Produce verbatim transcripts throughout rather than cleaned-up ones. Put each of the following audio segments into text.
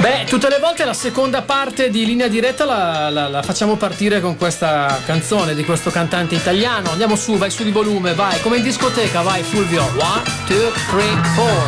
Beh, tutte le volte la seconda parte di Linea Diretta la, la, la facciamo partire con questa canzone di questo cantante italiano. Andiamo su, vai su di volume, vai, come in discoteca, vai Fulvio. One, two, three, four.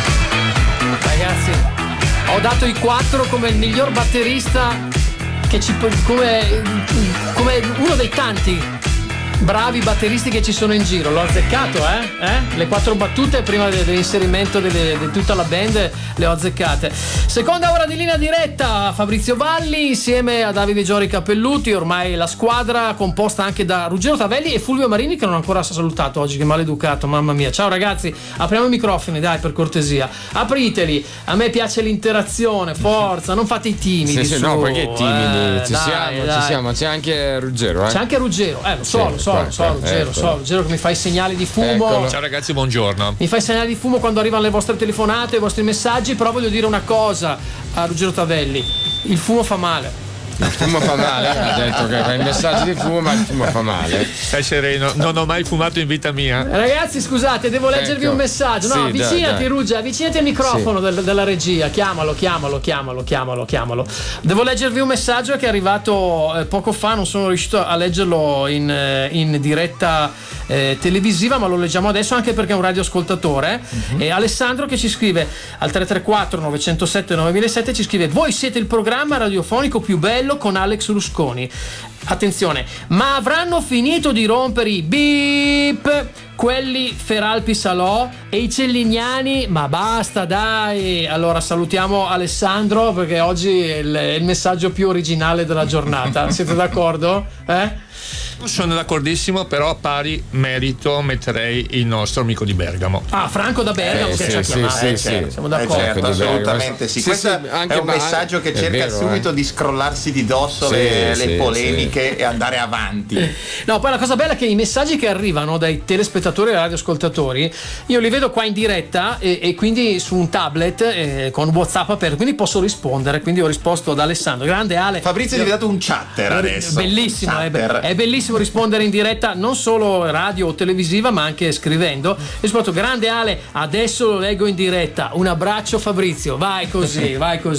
Ragazzi, ho dato i quattro come il miglior batterista che ci come, come uno dei tanti bravi batteristi che ci sono in giro. L'ho azzeccato, eh? eh? Le quattro battute prima dell'inserimento delle, di tutta la band le ho azzeccate. Seconda ora di Linea Diretta, Fabrizio Valli insieme a Davide Giori Cappelluti, ormai la squadra composta anche da Ruggero Tavelli e Fulvio Marini, che non ha ancora salutato oggi, che maleducato, mamma mia. Ciao ragazzi, apriamo i microfoni, dai, per cortesia, apriteli, a me piace l'interazione, forza, non fate i timidi. Sì, sì, su. no, perché timidi? Eh, ci dai, siamo, dai. ci siamo, c'è anche Ruggero, eh? C'è anche Ruggero, eh, lo so, Sì, lo so, qua, lo so, qua, Ruggero, so, Ruggero che mi fa i segnali di fumo. Eccolo. Ciao ragazzi, buongiorno. Mi fa i segnali di fumo quando arrivano le vostre telefonate, i vostri messaggi, però voglio dire una cosa a Ruggero Tavelli: il fumo fa male. Il fumo fa male, ha detto che fa i messaggi di fumo, ma il fumo fa male. Stai sereno, non ho mai fumato in vita mia. Ragazzi, scusate, devo leggervi Ecco. un messaggio. No, Sì, avvicinati, dai, dai. Ruggia, avvicinati al microfono Sì. del- della regia. Chiamalo, chiamalo, chiamalo, chiamalo, chiamalo. Devo leggervi un messaggio che è arrivato eh, poco fa, non sono riuscito a leggerlo in, eh, in diretta eh, televisiva, ma lo leggiamo adesso anche perché è un radioascoltatore. Mhm. E Alessandro che ci scrive al tre tre quattro nove zero sette nove zero zero sette, ci scrive: voi siete il programma radiofonico più bello con Alex Rusconi. Attenzione, ma avranno finito di rompere i beep quelli Feralpi Salò e i Cellignani? Ma basta, dai. Allora salutiamo Alessandro, perché oggi è il, è il messaggio più originale della giornata. Siete d'accordo? Eh? Sono d'accordissimo, però a pari merito metterei il nostro amico di Bergamo. Ah, Franco da Bergamo, Eh, che sì, ci ha sì, chiamato. sì, Eh, sì. certo, siamo Eh, d'accordo. certo, Ecco, di assolutamente sì. Sì, Questo sì, è anche un ma- messaggio che è cerca vero, subito eh. di scrollarsi di dosso Sì, le, sì, le polemiche sì. e andare avanti. No, poi la cosa bella è che i messaggi che arrivano dai telespettatori e radioascoltatori io li vedo qua in diretta e, e quindi su un tablet eh, con WhatsApp aperto, quindi posso rispondere. Quindi ho risposto ad Alessandro. Grande Ale. Fabrizio è diventato un chatter adesso. Bellissimo, è, Chatter. è bellissimo rispondere in diretta, non solo radio o televisiva, ma anche scrivendo. Risposto: grande Ale, adesso lo leggo in diretta. Un abbraccio Fabrizio, vai così, vai così.